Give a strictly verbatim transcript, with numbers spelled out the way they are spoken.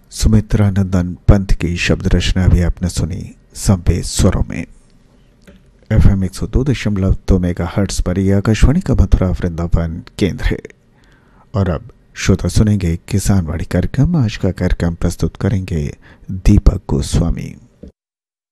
सुमित्रानंदन पंत की शब्द रचना भी आपने सुनी संवेद स्वरों में। एफ एम एक सौ दो दशमलव दो मेगा हर्ट्स पर यह आकाशवाणी का मथुरा वृंदावन केंद्र है। और अब श्रोता सुनेंगे किसान वाणी कार्यक्रम। आज का कार्यक्रम प्रस्तुत करेंगे दीपक गोस्वामी।